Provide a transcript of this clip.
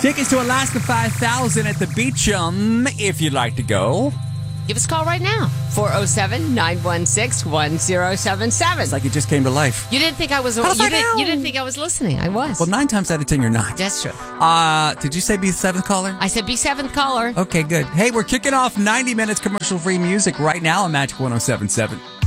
Tickets to Alaska 5000 at the Beach if you'd like to go. Give us a call right now. 407-916-1077. It's like it just came to life. You didn't think I was. You didn't think I was listening. I was. Well, 9 times out of 10, you're not. That's true. Did you say be the 7th caller? I said be 7th caller. Okay, good. Hey, we're kicking off 90 minutes commercial-free music right now on Magic 107.7.